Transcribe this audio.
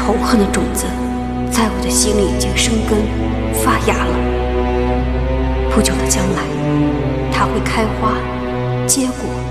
仇恨的种子，在我的心里已经生根发芽了。不久的将来，它会开花结果。